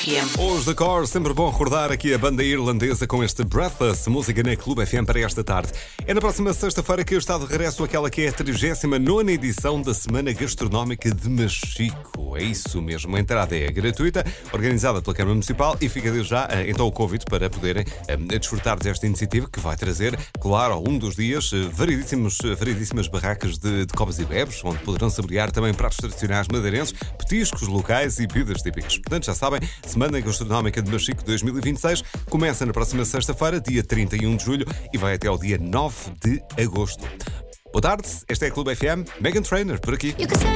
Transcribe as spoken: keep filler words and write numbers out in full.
F M. Os The Cores, sempre bom recordar aqui a banda irlandesa com este Breathless, música na Clube F M para esta tarde. É na próxima sexta-feira que eu está de regresso àquela que é a trigésima nona edição da Semana Gastronómica de Machico. É isso mesmo, a entrada é gratuita, organizada pela Câmara Municipal e fica desde já então o convite para poderem um, desfrutar desta iniciativa que vai trazer, claro, ao longo dos dias, variedíssimos, variedíssimas barracas de, de cobas e bebes, onde poderão saborear também pratos tradicionais madeirenses, petiscos locais e bebidas típicas. Portanto, já sabem, Semana Gastronómica de Machico dois mil e vinte e seis começa na próxima sexta-feira, dia trinta e um de julho, e vai até ao dia nove de agosto. Boa tarde, esta é a Clube F M, Meghan Trainor por aqui.